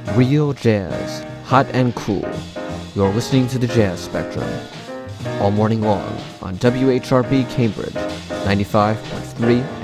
Real jazz, hot and cool. You're listening to the Jazz Spectrum. All morning long on WHRB Cambridge, 95.3